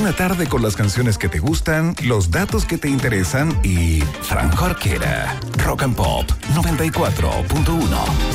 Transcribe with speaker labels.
Speaker 1: Una tarde con las canciones que te gustan, los datos que te interesan y Fran Jorquera. Rock and Pop 94.1.